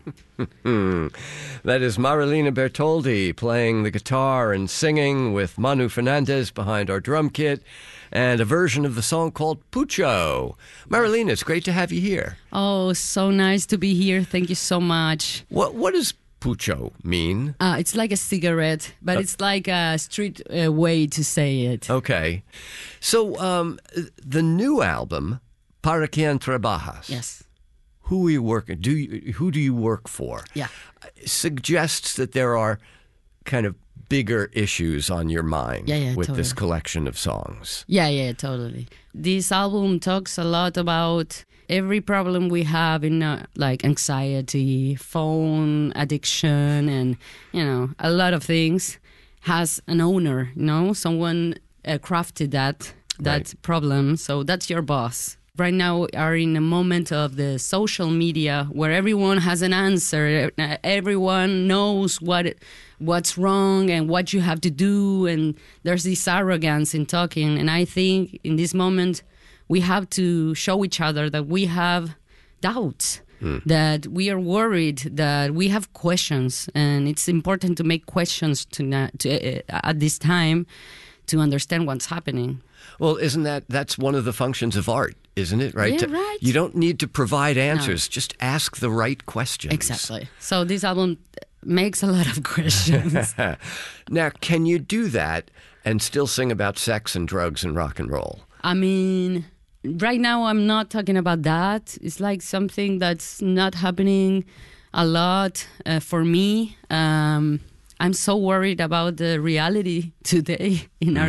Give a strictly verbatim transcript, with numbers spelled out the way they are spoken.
That is Marilina Bertoldi playing the guitar and singing with Manu Fernandez behind our drum kit, and a version of the song called Pucho. Marilina, it's great to have you here. Oh, so nice to be here. Thank you so much. What What does Pucho mean? Uh, it's like a cigarette, but uh, it's like a street uh, way to say it. Okay. So um, the new album, Para Quien Trabajas. Yes. Who are you working? Do you, who do you work for? Yeah. Suggests that there are kind of bigger issues on your mind yeah, yeah, with totally. this collection of songs. Yeah, yeah, totally. This album talks a lot about every problem we have in uh, like anxiety, phone addiction, and, you know, a lot of things has an owner, you know, someone uh, crafted that, that right. problem. So that's your boss. Right now we are in a moment of the social media where everyone has an answer. Everyone knows what what's wrong and what you have to do. And there's this arrogance in talking. And I think in this moment, we have to show each other that we have doubts, hmm. that we are worried, that we have questions. And it's important to make questions to, na- to uh, at this time to understand what's happening. Well, isn't that, that's one of the functions of art, isn't it? Right? Yeah, to, right. You don't need to provide answers. No. Just ask the right questions. Exactly. So this album makes a lot of questions. Now, can you do that and still sing about sex and drugs and rock and roll? I mean, right now I'm not talking about that. It's like something that's not happening a lot uh, for me. Um, I'm so worried about the reality today in mm. our